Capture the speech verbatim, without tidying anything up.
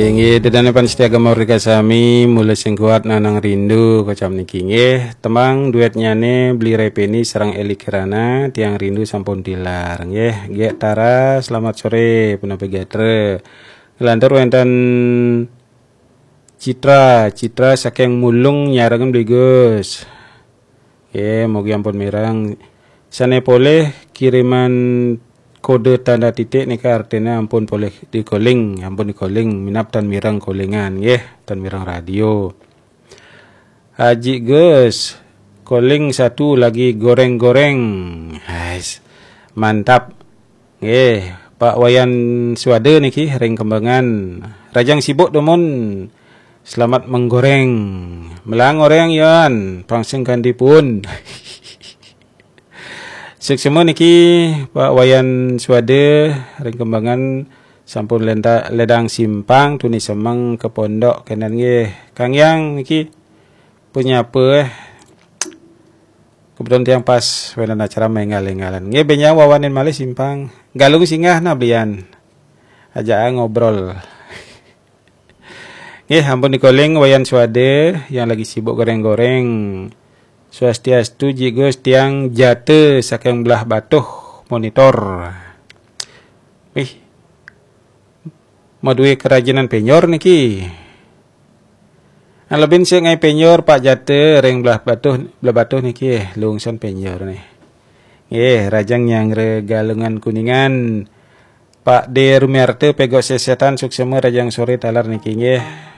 Nggih, dedane Panitia Agama Merdeka Sami mulai sing kuat nanang rindu kocam niki nggih. Temang duetnya ne beli repeni sarang Eli Kirana tiang rindu sampun dilar nggih. Nggih Tara, selamat sore punapa gatre. Lantur wonten Citra, Citra saking mulung nyarangan beli Gus. Nggih, mugi ampun mirang. Sane boleh kiriman kode tanda titik nika artinya ampun boleh di calling, ampun di calling minap dan mirang callingan nggih, dan mirang radio. Haji Gus, calling satu lagi goreng-goreng. Guys, mantap. Nggih, Pak Wayan Swade niki ring kembangan. Rajang sibuk domon. Selamat menggoreng. Melang orang yan, pangsing kandipun. Seksema niki Pak Wayan Swade ring kembangan sampun lenta ledang simpang tuni semang ke pondok kenan nggih. Kang Yang niki punya apa eh kebetulan tiang pas wenen acara mengal-engalan. Nggih benya wawanin malih simpang. Galung singgah na blian. Aja ngobrol. Nggih ampun dikoling Wayan Swade yang lagi sibuk goreng-goreng. Swastiastu Gus tiang jate saking belah batuh monitor. Wih, madue kerajinan penyor niki. Alebin sing ngai penyor Pak jate ring belah batuh belah batuh niki lungson penyor nih. Nggih, rajang yang regalungan kuningan. Pak D Rumiarte pegok sesetan suksema rajang sore talar niki nggih.